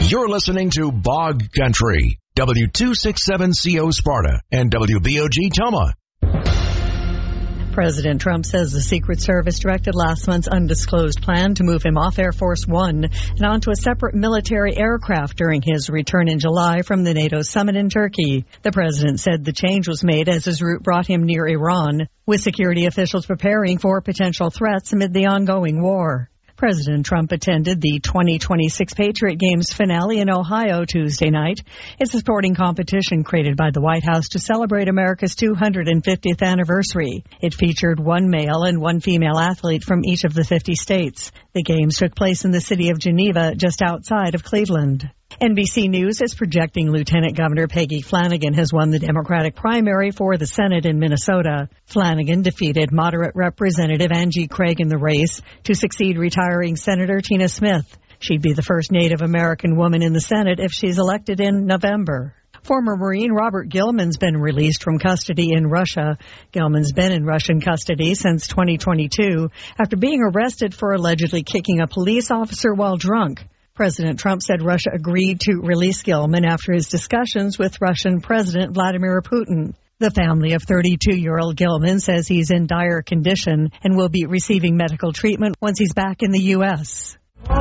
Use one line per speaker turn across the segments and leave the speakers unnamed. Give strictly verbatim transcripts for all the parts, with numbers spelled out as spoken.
You're listening to Bog Country, W two sixty-seven C O Sparta and W B O G Toma.
President Trump says the Secret Service directed last month's undisclosed plan to move him off Air Force One and onto a separate military aircraft during his return in July from the NATO summit in Turkey. The president said the change was made as his route brought him near Iran, with security officials preparing for potential threats amid the ongoing war. President Trump attended the twenty twenty-six Patriot Games finale in Ohio Tuesday night. It's a sporting competition created by the White House to celebrate America's two hundred fiftieth anniversary. It featured one male and one female athlete from each of the fifty states. The games took place in the city of Geneva, just outside of Cleveland. N B C News is projecting Lieutenant Governor Peggy Flanagan has won the Democratic primary for the Senate in Minnesota. Flanagan defeated moderate Representative Angie Craig in the race to succeed retiring Senator Tina Smith. She'd be the first Native American woman in the Senate if she's elected in November. Former Marine Robert Gilman's been released from custody in Russia. Gilman's been in Russian custody since twenty twenty-two after being arrested for allegedly kicking a police officer while drunk. President Trump said Russia agreed to release Gilman after his discussions with Russian President Vladimir Putin. The family of thirty-two-year-old Gilman says he's in dire condition and will be receiving medical treatment once he's back in the U S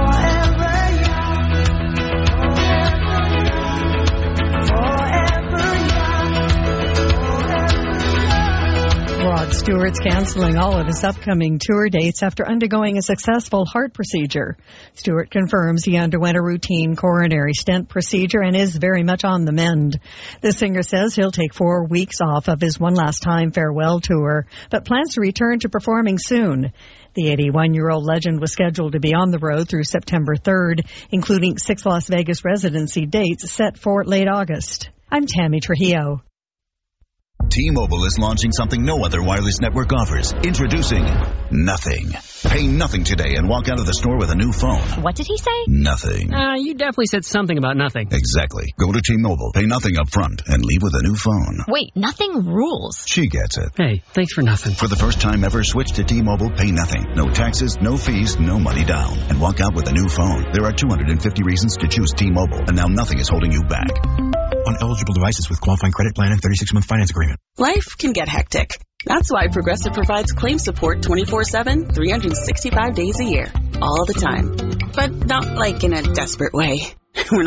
Rod Stewart's canceling all of his upcoming tour dates after undergoing a successful heart procedure. Stewart confirms he underwent a routine coronary stent procedure and is very much on the mend. The singer says he'll take four weeks off of his One Last Time farewell tour, but plans to return to performing soon. The eighty-one-year-old legend was scheduled to be on the road through September third, including six Las Vegas residency dates set for late August. I'm Tammy Trujillo.
T-Mobile is launching something no other wireless network offers. Introducing Nothing. Pay nothing today and walk out of the store with a new phone.
What did he say?
Nothing.
Uh, you definitely said something about nothing.
Exactly. Go to T-Mobile, pay nothing up front, and leave with a new phone.
Wait, nothing rules.
She gets it.
Hey, thanks for nothing.
For the first time ever, switch to T-Mobile, pay nothing. No taxes, no fees, no money down. And walk out with a new phone. There are two hundred fifty reasons to choose T-Mobile, and now nothing is holding you back.
On eligible devices with qualifying credit plan and thirty-six month finance agreement.
Life can get hectic. That's why Progressive provides claim support twenty-four seven, three hundred sixty-five days a year. All the time. But not like in a desperate way. We're